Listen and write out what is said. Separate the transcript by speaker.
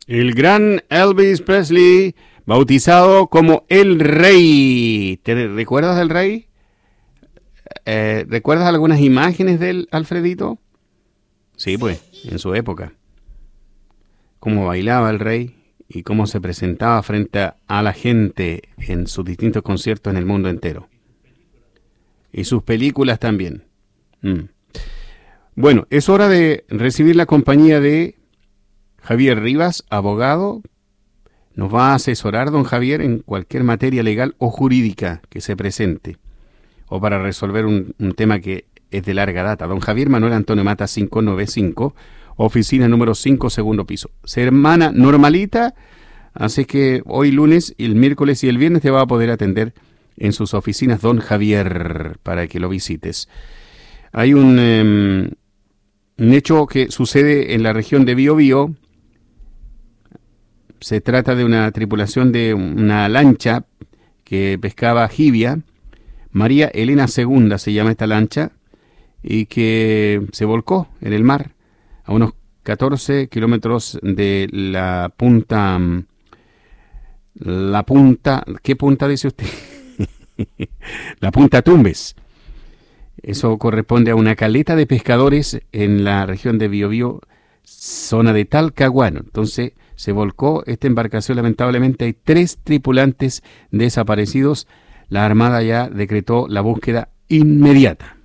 Speaker 1: El gran Elvis Presley, bautizado como el Rey. ¿Te recuerdas del Rey? ¿Recuerdas algunas imágenes del Alfredito? Sí, pues, en su época. Cómo bailaba el Rey y cómo se presentaba frente a la gente en sus distintos conciertos en el mundo entero. Y sus películas también. Bueno, es hora de recibir la compañía de Javier Rivas, abogado. Nos va a asesorar don Javier en cualquier materia legal o jurídica que se presente, o para resolver un tema que es de larga data. Don Javier Manuel Antonio Mata 595, oficina número 5, segundo piso. Semana normalita, así que hoy lunes, el miércoles y el viernes te va a poder atender en sus oficinas don Javier para que lo visites. Hay un hecho que sucede en la región de Biobío. Se trata de una tripulación de una lancha que pescaba jibia. María Elena II se llama esta lancha, y que se volcó en el mar a unos 14 kilómetros de la punta. ¿Qué punta dice usted? La punta Tumbes. Eso corresponde a una caleta de pescadores en la región de Biobío, zona de Talcahuano. Entonces se volcó esta embarcación. Lamentablemente hay 3 tripulantes desaparecidos. La Armada ya decretó la búsqueda inmediata.